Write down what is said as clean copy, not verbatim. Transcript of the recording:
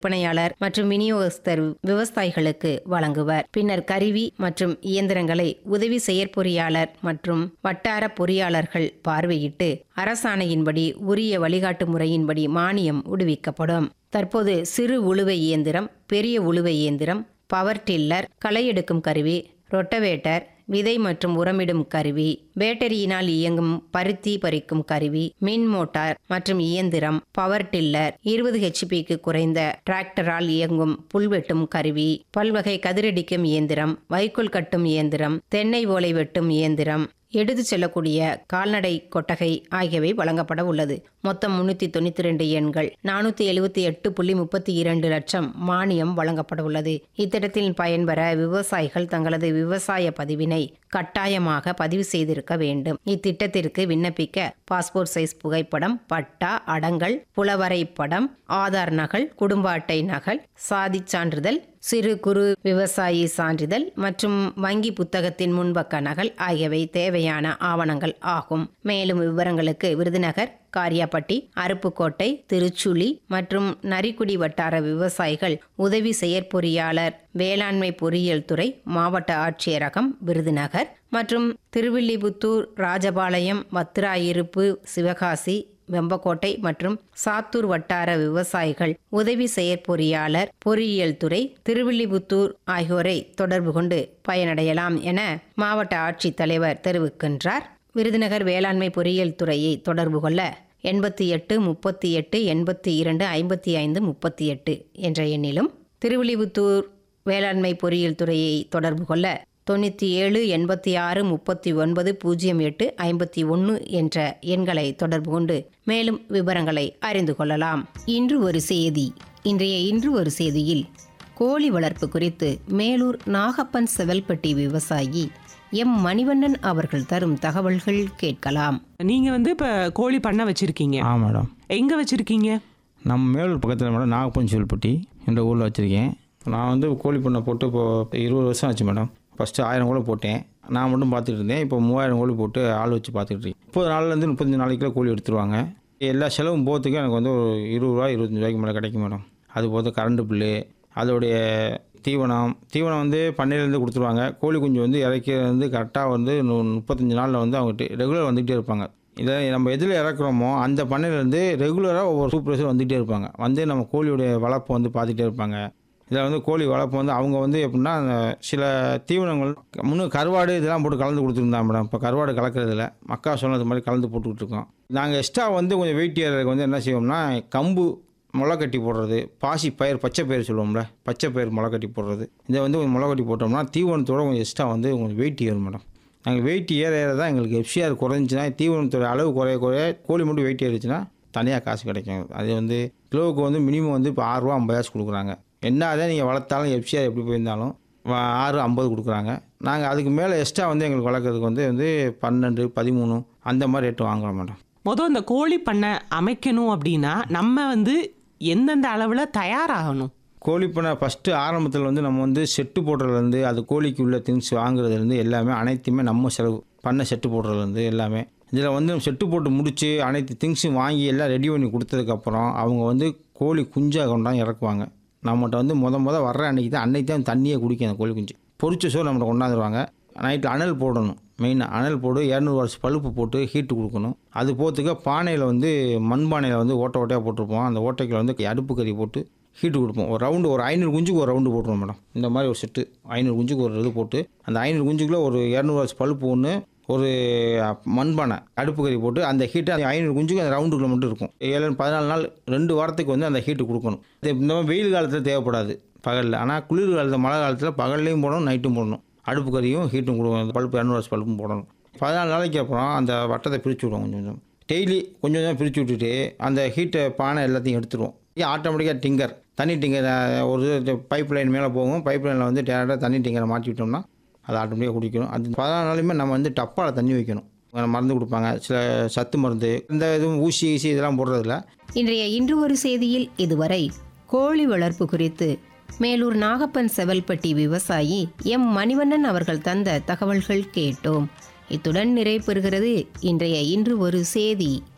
விற்பனையாளர் மற்றும் விநியோகஸ்தர் விவசாயிகளுக்கு வழங்குவர். பின்னர் கருவி மற்றும் இயந்திரங்களை உதவி செயற்பொறியாளர் மற்றும் வட்டார பொறியாளர்கள் பார்வையிட்டு அரசாணையின்படி உரிய வழிகாட்டு முறையின்படி மானியம் விடுவிக்கப்படும். தற்போது சிறு உழுவை இயந்திரம், பெரிய உழுவை இயந்திரம், பவர் டில்லர், களை எடுக்கும் கருவி, ரொட்டவேட்டர், விதை மற்றும் உரமிடும் கருவி, பேட்டரியினால் இயங்கும் பருத்தி பறிக்கும் கருவி, மின் மோட்டார் மற்றும் இயந்திரம், பவர் டில்லர், 20 HP குறைந்த டிராக்டரால் இயங்கும் புல்வெட்டும் கருவி, பல்வகை கதிரடிக்கும் இயந்திரம், வைக்கோல் கட்டும் இயந்திரம், தென்னை ஓலை வெட்டும் இயந்திரம், எடுத்து செல்லக்கூடிய கால்நடை கொட்டகை ஆகியவை வழங்கப்பட உள்ளது. மொத்தம் 392 எண்கள், 478.32 லட்சம் மானியம் வழங்கப்பட உள்ளது. இத்திட்டத்தில் பயன்பெற விவசாயிகள் தங்களது விவசாய பதிவினை கட்டாயமாக பதிவு செய்திருக்க வேண்டும். இத்திட்டத்திற்கு விண்ணப்பிக்க பாஸ்போர்ட் சைஸ் புகைப்படம், பட்டா, அடங்கல், புலவரை படம், ஆதார் நகல், குடும்ப அட்டை நகல், சாதி சான்றிதழ், சிறு குறு விவசாயி சான்றிதழ் மற்றும் வங்கி புத்தகத்தின் முன்பக்க நகல் ஆகியவை தேவையான ஆவணங்கள் ஆகும். மேலும் விவரங்களுக்கு விருதுநகர், காரியாபட்டி, அருப்புக்கோட்டை, திருச்சுழி மற்றும் நரிக்குடி வட்டார விவசாயிகள் உதவி செயற்பொறியாளர், வேளாண்மை பொறியியல் துறை, மாவட்ட ஆட்சியரகம், விருதுநகர் மற்றும் திருவில்லிபுத்தூர், ராஜபாளையம், வத்திராயிருப்பு, சிவகாசி, வெம்பக்கோட்டை மற்றும் சாத்தூர் வட்டார விவசாயிகள் உதவி செயற்பொறியாளர், பொறியியல் துறை, திருவில்லிபுத்தூர் ஆகியோரை தொடர்பு கொண்டு பயனடையலாம் என மாவட்ட ஆட்சித்தலைவர் தெரிவிக்கின்றார். விருதுநகர் வேளாண்மை பொறியியல் துறையை தொடர்பு கொள்ள 88 38 82 55 38 என்ற எண்ணிலும், திருவில்லிபுத்தூர் வேளாண்மை பொறியியல் துறையை தொடர்பு கொள்ள 97 86 39 08 51 என்ற எண்களை தொடர்பு கொண்டு மேலும் விவரங்களை அறிந்து கொள்ளலாம். இன்று ஒரு செய்தி. இன்றைய இன்று ஒரு செய்தியில் கோழி வளர்ப்பு குறித்து மேலூர் நாகப்பன் செவல்பட்டி விவசாயி எம் மணிவண்ணன் அவர்கள் தரும் தகவல்கள் கேட்கலாம். நீங்க இப்ப கோழி பண்ண வச்சிருக்கீங்க? மேடம். எங்க வச்சிருக்கீங்க? நம்ம மேலூர் பக்கத்தில் மேடம், நாகப்பன் செவல்பட்டி என்ற ஊரில் வச்சுருக்கேன். நான் கோழி பண்ணை போட்டு இப்போ 20 வருஷம் ஆச்சு மேடம். ஃபஸ்ட்டு 1000 கோழி போட்டேன், நான் மட்டும் பார்த்துட்டு இருந்தேன். இப்போ 3000 கோழி போட்டு ஆள் வச்சு பார்த்துட்டு இருக்கேன். 30 நாள்லேருந்து 35 நாளைக்குள்ள கோழி எடுத்துருவாங்க. எல்லா செலவும் போகிறதுக்கு எனக்கு ஒரு 20 ரூபா 25 ரூபாய்க்கு மேலே கிடைக்கும் மேடம். அது போது கரண்ட் பில்லு, அதோடைய தீவனம் பண்ணையிலேருந்து கொடுத்துருவாங்க. கோழி குஞ்சு இறக்கிறது கரெக்டாக 35 நாளில் அவங்க ரெகுலர் வந்துகிட்டே இருப்பாங்க. இதை நம்ம எதில் இறக்குறோமோ அந்த பண்ணையிலேருந்து ரெகுலராக ஒவ்வொரு சூப்பர்வைசர் வந்துகிட்டே இருப்பாங்க. நம்ம கோழியோடைய வளர்ப்பை பார்த்துட்டே இருப்பாங்க. இதில் கோழி வளர்ப்பு அவங்க எப்படின்னா, சில தீவனங்கள் முன்னே கருவாடு இதெல்லாம் போட்டு கலந்து கொடுத்துருந்தா மேடம். இப்போ கருவாடு கலக்கிறதில்ல, மக்கா சொன்னது மாதிரி கலந்து போட்டுக்கிட்டு இருக்கோம். நாங்கள் எக்ஸ்ட்ரா கொஞ்சம் வெயிட் ஏறதுக்கு என்ன செய்வோம்னா, கம்பு முளைக்கட்டி போடுறது, பாசி பயிர், பச்சை பயிர் சொல்லுவோம்ல, பச்சை பயிர் முளைக்கட்டி போடுறது. இதை கொஞ்சம் முளைக்கட்டி போட்டோம்னா தீவனத்தோடு கொஞ்சம் எக்ஸ்ட்ரா கொஞ்சம் வெயிட் ஏறும் மேடம். நாங்கள் வெயிட் ஏற தான் எங்களுக்கு FCR குறைஞ்சின்னா, தீவனத்தோட அளவு குறைய கோழி மட்டும் வெயிட் ஏறிச்சுன்னா தனியாக காசு கிடைக்கும். அது கிலோவுக்கு மினிமம் இப்போ 6 ரூபா 50 காசு கொடுக்குறாங்க. என்ன தான் நீங்கள் வளர்த்தாலும் FCR எப்படி போயிருந்தாலும் 6.50 கொடுக்குறாங்க. நாங்கள் அதுக்கு மேலே எக்ஸ்ட்ரா எங்களுக்கு வளர்க்குறதுக்கு 12 13 அந்த மாதிரி ரேட்டு வாங்குறோம் மேடம். மொதல் இந்த கோழி பண்ணை அமைக்கணும் அப்படின்னா நம்ம எந்தெந்த அளவில் தயாராகணும்? கோழி பண்ணை ஃபஸ்ட்டு ஆரம்பத்தில் நம்ம செட்டு போடுறதுலேருந்து, அது கோழிக்கு உள்ள திங்ஸ் வாங்குறதுலேருந்து எல்லாமே அனைத்துமே நம்ம செலவு. பண்ணை செட்டு போடுறதுலேருந்து எல்லாமே இதில் செட்டு போட்டு முடித்து அனைத்து திங்ஸும் வாங்கி எல்லாம் ரெடி பண்ணி கொடுத்ததுக்கப்புறம் அவங்க கோழி குஞ்சாக கொண்டாந்து இறக்குவாங்க. நம்மகிட்ட முத வர்ற அன்னைக்கு தான் தண்ணியே குடிக்கும். அந்த கோழி குஞ்சு பொரிச்ச சோறு நம்மகிட்ட கொண்டாந்துருவாங்க. நைட்டில் அனல் போடணும். மெயினாக அனல் போட்டு 200 வாட்ஸ் பழுப்பு போட்டு ஹீட்டு கொடுக்கணும். அது போகிறதுக்கு பானையில் மண்பானையில் ஓட்டை ஓட்டையாக போட்டிருப்போம். அந்த ஓட்டைக்கில் அடுப்பு கறி போட்டு ஹீட்டு கொடுப்போம். ஒரு ரவுண்டு, ஒரு 500 குஞ்சுக்கு ஒரு ரவுண்டு போட்டுருவோம் மேடம். இந்த மாதிரி ஒரு செட்டு 500 குஞ்சுக்கு ஒரு இது போட்டு, அந்த 500 குஞ்சுக்குள்ளே ஒரு 200 வாட்ஸ் பழுப்பு ஒன்று, ஒரு மண்பானை அடுப்பு கறி போட்டு அந்த ஹீட்டு அந்த 500 குஞ்சுக்கு அந்த ரவுண்டுக்குள்ள மட்டும் இருக்கும். 7-14 நாள் 2 வாரத்துக்கு அந்த ஹீட்டு கொடுக்கணும். இந்த மாதிரி வெயில் காலத்தில் தேவைப்படாது பகலில். ஆனால் குளிர் காலத்தில், மழை காலத்தில் பகல்லையும் போடணும், நைட்டும் போடணும். அடுப்பு கறியும் ஹீட்டும் கொடுக்கணும். அந்த பழுப்பு 200 வாட்ஸ் பழுப்பும் போடணும். 14 நாளைக்கு அப்புறம் அந்த வட்டத்தை பிரித்து விடுவோம். கொஞ்சம் டெய்லி கொஞ்சம் பிரித்து விட்டுட்டு அந்த ஹீட்டை பானை எல்லாத்தையும் எடுத்துருவோம். ஆட்டோமேட்டிக்காக டிங்கர், தண்ணி டிங்கர் ஒரு பைப் லைன் மேலே போகும். பைப் லைனில் டேரெக்டாக தண்ணி டிங்கரை மாற்றி விட்டோம்னா அது ஆட்டோமேட்டிக்காக குடிக்கணும். அது 14 நாளையுமே நம்ம டப்பாவில் தண்ணி வைக்கணும். மருந்து கொடுப்பாங்க, சில சத்து மருந்து, இந்த இதுவும் ஊசி இதெல்லாம் போடுறதில்ல. இன்றைய இன்று ஒரு செய்தியில் இதுவரை கோழி வளர்ப்பு குறித்து மேலூர் நாகப்பன் செவல்பட்டி விவசாயி எம் மணிவண்ணன் அவர்கள் தந்த தகவல்கள் கேட்டோம். இத்துடன் நிறைவு பெறுகிறது இன்றைய இன்று ஒரு செய்தி.